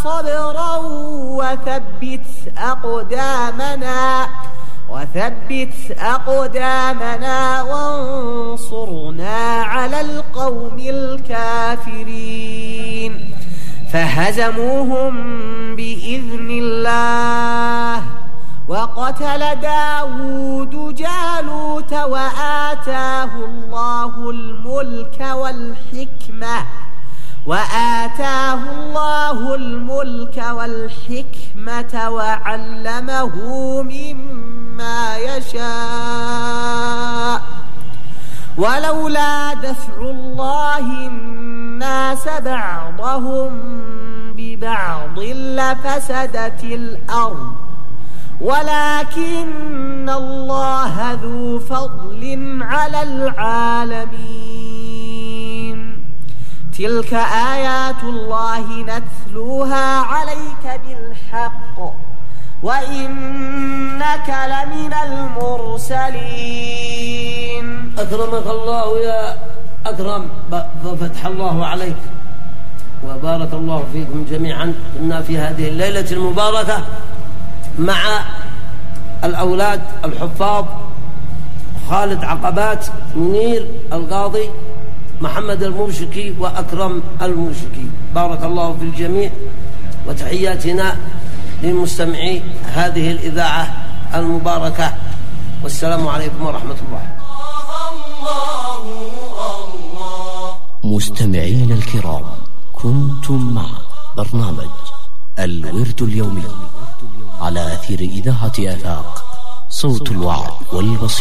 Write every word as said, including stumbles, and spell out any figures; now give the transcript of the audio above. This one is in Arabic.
صبرا وثبت أقدامنا وثبت أقدامنا وانصرنا على القوم الكافرين فهزموهم بإذن الله وقتل داود جالوت وآتاه الله الملك والحكمة وآتاه الله الملك والحكمة وعلمه مما يشاء ولولا دفع الله الناس بعضهم ببعض لفسدت الأرض ولكن الله ذو فضل على العالمين تلك آيات الله نتلوها عليك بالحق وإنك لمن المرسلين. أكرمك الله يا أكرم، فتح الله عليك وبارك الله فيكم جميعا. كنا في هذه الليلة المباركة مع الأولاد الحفاظ خالد عقبات، منير القاضي، محمد المرشكي وأكرم المرشكي. بارك الله في الجميع، وتحياتنا للمستمعي هذه الإذاعة المباركة، والسلام عليكم ورحمة الله. مستمعين الكرام، كنتم مع برنامج الورد اليومي على أثير إذاعة آفاق، صوت الوعي والبصير.